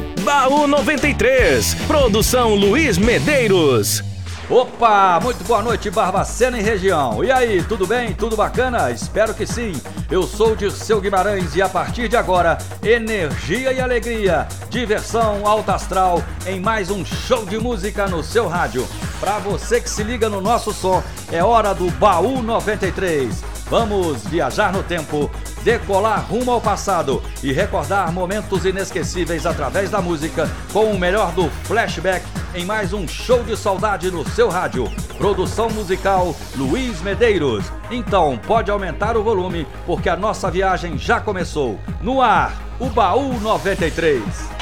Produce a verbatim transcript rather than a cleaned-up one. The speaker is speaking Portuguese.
Baú noventa e três, produção Luiz Medeiros. Opa, muito boa noite, Barbacena e região. E aí, tudo bem? Tudo bacana? Espero que sim. Eu sou o Dirceu Guimarães e a partir de agora, energia e alegria, diversão alta astral em mais um show de música no seu rádio. Para você que se liga no nosso som, é hora do Baú noventa e três. Vamos viajar no tempo, decolar rumo ao passado e recordar momentos inesquecíveis através da música com o melhor do flashback em mais um show de saudade no seu rádio. Produção musical Luiz Medeiros. Então pode aumentar o volume porque a nossa viagem já começou. No ar, o Baú noventa e três.